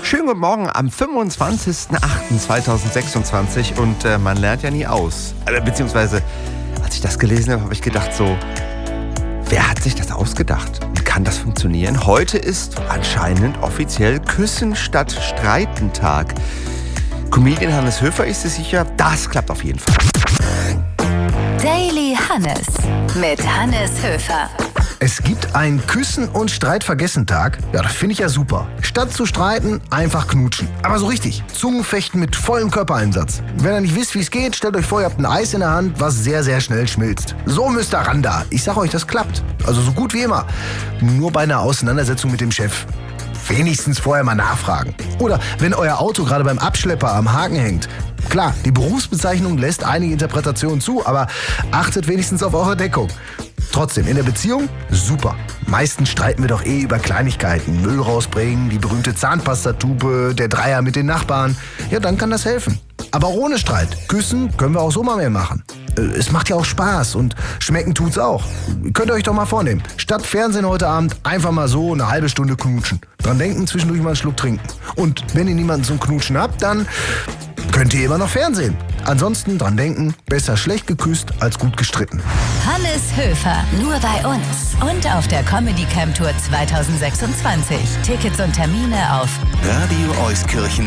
Schönen guten Morgen am 25.08.2026 und man lernt ja nie aus. Beziehungsweise, als ich das gelesen habe, habe ich gedacht so, wer hat sich das ausgedacht? Wie kann das funktionieren? Heute ist anscheinend offiziell Küssen statt Streiten Tag. Comedian Hannes Höfer ist es sicher, das klappt auf jeden Fall. Daily Hannes mit Hannes Höfer. Es gibt einen Küssen- und Streitvergessen-Tag. Ja, das finde ich ja super. Statt zu streiten, einfach knutschen. Aber so richtig. Zungenfechten mit vollem Körpereinsatz. Wenn ihr nicht wisst, wie es geht, stellt euch vor, ihr habt ein Eis in der Hand, was sehr, sehr schnell schmilzt. So müsst ihr ran da. Ich sag euch, das klappt. Also so gut wie immer. Nur bei einer Auseinandersetzung mit dem Chef. Wenigstens vorher mal nachfragen. Oder wenn euer Auto gerade beim Abschlepper am Haken hängt. Klar, die Berufsbezeichnung lässt einige Interpretationen zu, aber achtet wenigstens auf eure Deckung. Trotzdem, in der Beziehung, super. Meistens streiten wir doch über Kleinigkeiten. Müll rausbringen, die berühmte Zahnpastatube, der Dreier mit den Nachbarn. Ja, dann kann das helfen. Aber ohne Streit. Küssen können wir auch so mal mehr machen. Es macht ja auch Spaß und schmecken tut's auch. Könnt ihr euch doch mal vornehmen. Statt Fernsehen heute Abend einfach mal so eine halbe Stunde knutschen. Dran denken, zwischendurch mal einen Schluck trinken. Und wenn ihr niemanden zum Knutschen habt, dann könnt ihr immer noch Fernsehen. Ansonsten dran denken, besser schlecht geküsst als gut gestritten. Hannes Höfer, nur bei uns und auf der Comedy Camp Tour 2026. Tickets und Termine auf Radio Euskirchen